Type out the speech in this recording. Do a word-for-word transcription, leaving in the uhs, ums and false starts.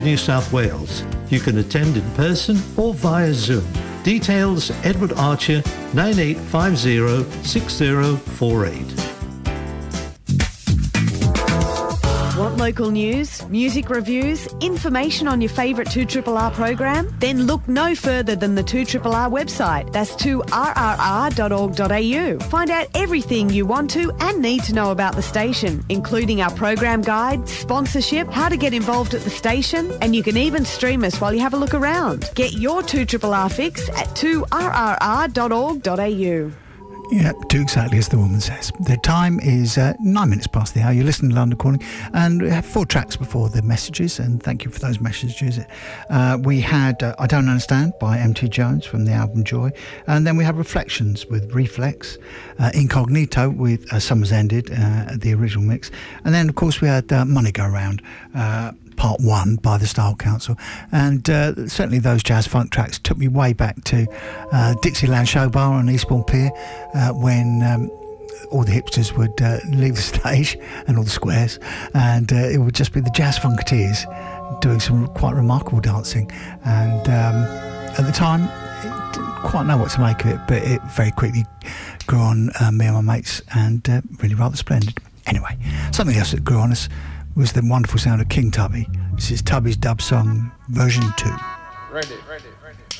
New South Wales. You can attend in person or via Zoom. Details Edward Archer nine eight five zero six zero four eight. Want local news, music reviews, information on your favourite two R R R program? Then look no further than the two R R R website. That's two R R R dot org dot A U. Find out everything you want to and need to know about the station, including our program guide, sponsorship, how to get involved at the station, and you can even stream us while you have a look around. Get your two R R R fix at two R R R dot org dot A U. Yeah, do exactly as the woman says. The time is uh, nine minutes past the hour. You're listening to London Calling, and we have four tracks before the messages, and thank you for those messages. Uh, we had uh, I Don't Understand by M T Jones from the album Joy, and then we had Reflections with Reflex, uh, Incognito with uh, Summer's Ended, uh, the original mix, and then of course we had uh, Money Go Round, uh, Part One by the Style Council, and uh, certainly those jazz funk tracks took me way back to uh, Dixieland Show Bar on Eastbourne Pier, uh, when um, all the hipsters would uh, leave the stage and all the squares, and uh, it would just be the Jazz Funketeers doing some quite remarkable dancing. And um, at the time, I didn't quite know what to make of it, but it very quickly grew on uh, me and my mates, and uh, really rather splendid. Anyway, something else that grew on us was the wonderful sound of King Tubby. This is Tubby's dub song version two. Ready, ready.